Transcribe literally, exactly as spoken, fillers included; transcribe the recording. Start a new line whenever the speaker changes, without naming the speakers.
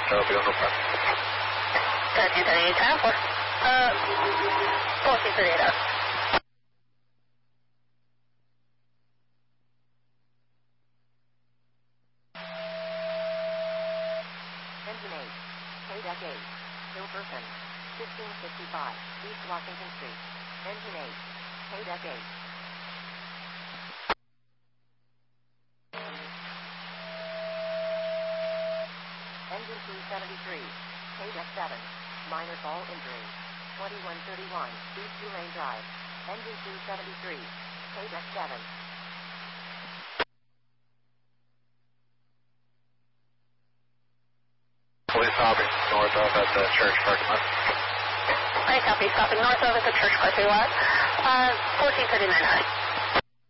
that'll be on the front.
thirteen thirty-eight, time for, uh, fourteen thirty-eight out.
Engine eight, K deck eight, Hilverton, fifteen fifty-five, East Washington Street. Engine eight, K deck eight. Engine two seventy-three, K deck seven, minor fall injury. twenty-one thirty-one, East Tulane Drive. Engine two seventy-three, K deck seven.
Police stopping north of at the church parking lot.
I copy, stopping north of at the church parking lot. Uh, fourteen thirty-nine, high.